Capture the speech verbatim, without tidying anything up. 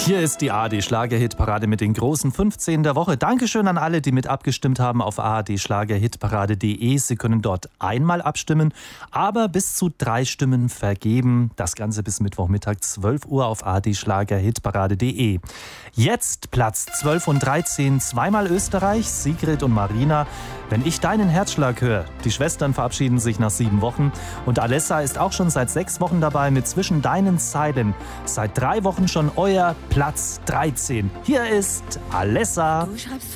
Hier ist die A R D Schlager-Hitparade mit den großen fünfzehn der Woche. Dankeschön an alle, die mit abgestimmt haben auf a r d schlagerhitparade punkt d e. Sie können dort einmal abstimmen, aber bis zu drei Stimmen vergeben. Das Ganze bis Mittwochmittag zwölf Uhr auf a r d schlagerhitparade punkt d e. Jetzt Platz zwölf und dreizehn, zweimal Österreich, Sigrid und Marina. Wenn ich deinen Herzschlag höre. Die Schwestern verabschieden sich nach sieben Wochen. Und Alessa ist auch schon seit sechs Wochen dabei mit Zwischen deinen Zeilen. Seit drei Wochen schon euer Platz dreizehn. Hier ist Alessa. Du schreibst